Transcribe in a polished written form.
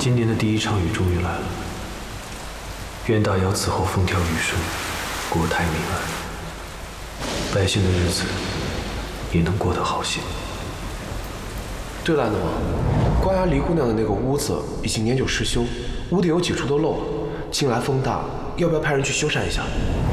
今年的第一场雨终于来了，愿大尧此后风调雨顺，国泰民安，百姓的日子也能过得好些。 对了，安德王，关押黎姑娘的那个屋子已经年久失修，屋顶有几处都漏了，近来风大，要不要派人去修缮一下？